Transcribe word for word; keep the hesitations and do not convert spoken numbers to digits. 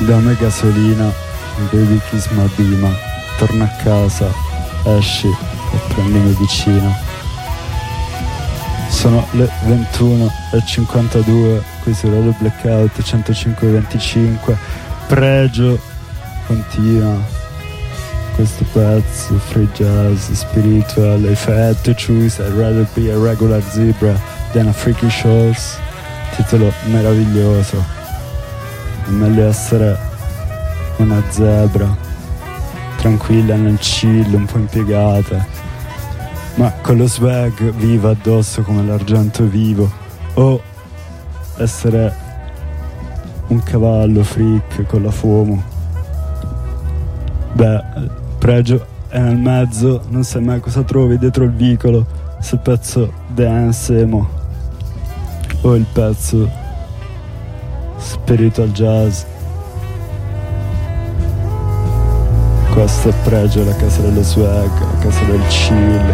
dammi gasolina, bevi kiss ma bima, torna a casa, esci e prendi medicina. Sono le ventuno e cinquantadue, qui su Radio Blackout centocinque venticinque. Pregio continua questo pezzo, free jazz, spiritual. If I had to choose, I'd rather be a regular zebra than a freaky shores. Titolo meraviglioso. È meglio essere una zebra, tranquilla nel chill, un po' impiegata, ma con lo swag viva addosso come l'argento vivo, o essere un cavallo freak con la fuomo. Beh, pregio è nel mezzo, non sai mai cosa trovi dietro il vicolo, se il pezzo dance emo o il pezzo spiritual jazz. Questo è pregio, la casa dello swag, la casa del chill.